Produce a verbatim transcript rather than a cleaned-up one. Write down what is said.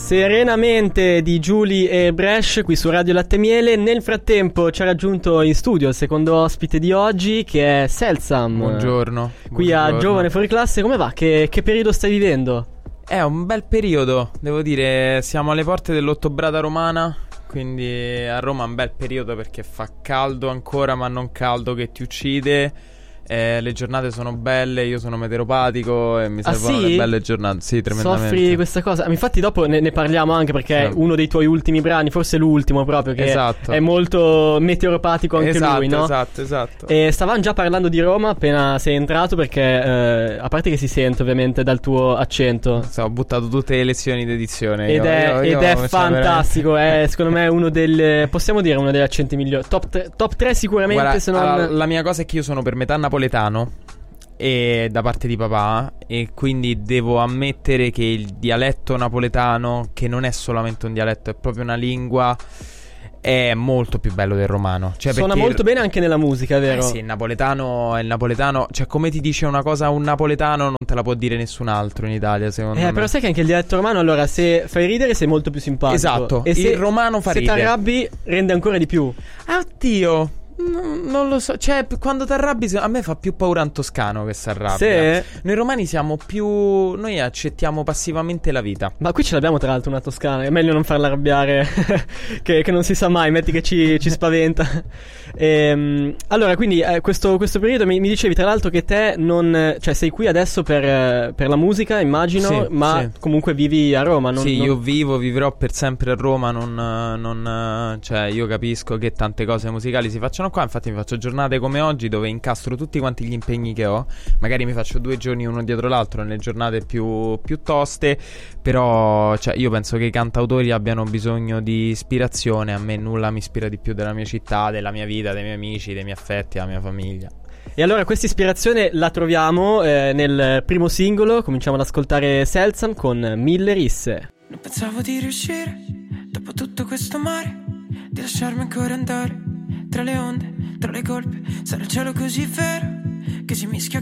Serenamente di Giulia e Bresh qui su Radio Latte Miele. Nel frattempo ci ha raggiunto in studio il secondo ospite di oggi, che è Seltsam. Buongiorno. Qui buongiorno. a Giovane Fuori Classe. Come va? Che, che periodo stai vivendo? È un bel periodo, devo dire. Siamo alle porte dell'ottobrata romana, quindi a Roma è un bel periodo perché fa caldo ancora, ma non caldo che ti uccide. Eh, le giornate sono belle, io sono meteoropatico e mi Ah, servono sì? le belle giornate. Sì, tremendamente. Soffri questa cosa? Infatti dopo ne, ne parliamo anche perché è Sì. uno dei tuoi ultimi brani, forse l'ultimo proprio, che Esatto. è molto meteoropatico anche esatto, lui, no? Esatto, esatto. E stavamo già parlando di Roma appena sei entrato perché, eh, a parte che si sente ovviamente dal tuo accento. So, ho buttato tutte le lezioni di edizione. Ed io, è, io, ed io è cioè, fantastico, è secondo me uno del, possiamo dire uno degli accenti migliori. Top tre, top tre sicuramente. Guarda, se non... allora, la mia cosa è che io sono per metà napoletano e da parte di papà, e quindi devo ammettere che il dialetto napoletano, che non è solamente un dialetto, è proprio una lingua, è molto più bello del romano. Cioè, Suona perché molto il... bene anche nella musica, vero? Eh sì, il napoletano è il napoletano. Cioè, come ti dice una cosa un napoletano, non te la può dire nessun altro in Italia, secondo Eh, me. però sai che anche il dialetto romano, allora, se fai ridere sei molto più simpatico. Esatto, e il se, romano fa se ridere. ti arrabbi rende ancora di più. Ah, oddio, n- non lo so. Cioè, p- quando ti arrabbi, se- a me fa più paura un toscano che si arrabbia. Sì? Noi romani siamo più... Noi accettiamo passivamente la vita. Ma qui ce l'abbiamo tra l'altro una toscana. È meglio non farla arrabbiare che, che non si sa mai. Metti che ci, ci spaventa. Ehm, allora quindi eh, questo, questo periodo mi, mi dicevi tra l'altro che te non... Cioè sei qui adesso per, eh, per la musica, immagino. Sì, ma sì. comunque vivi a Roma, non, Sì, non- io vivo, vivrò per sempre a Roma. Non, non, cioè, io capisco che tante cose musicali si facciano qua. Infatti mi faccio giornate come oggi dove incastro tutti quanti gli impegni che ho. Magari mi faccio due giorni uno dietro l'altro nelle giornate più, più toste. Però cioè, io penso che i cantautori abbiano bisogno di ispirazione. A me nulla mi ispira di più della mia città, della mia vita, dei miei amici, dei miei affetti, della mia famiglia. E allora questa ispirazione la troviamo eh, nel primo singolo. Cominciamo ad ascoltare Seltsam con Mille Risse. Non pensavo di riuscire, dopo tutto questo mare, di lasciarmi ancora andare, tra le onde, tra le colpe, sarà il cielo così vero, che si mischia